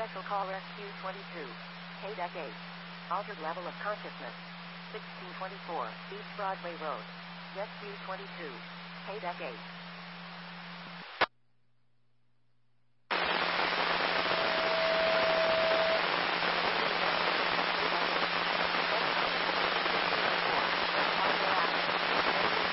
Special call Rescue 22. KDEC 8. Altered level of consciousness. 1624 East Broadway Road. Rescue 22. KDEC 8.